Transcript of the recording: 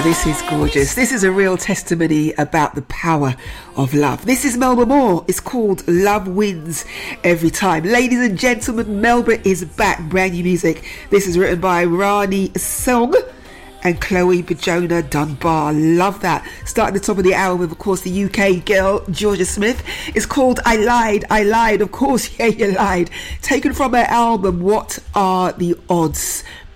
This is gorgeous. This is a real testimony about the power of love. This is Melba Moore. It's called Love Wins Every Time. Ladies and gentlemen, Melba is back. Brand new music. This is written by Rani Song and Chloe Bajona Dunbar. Love that. Starting the top of the hour with, of course, the UK girl Georgia Smith. It's called I Lied. Of course, yeah, you lied. Taken from her album What Are the Odds?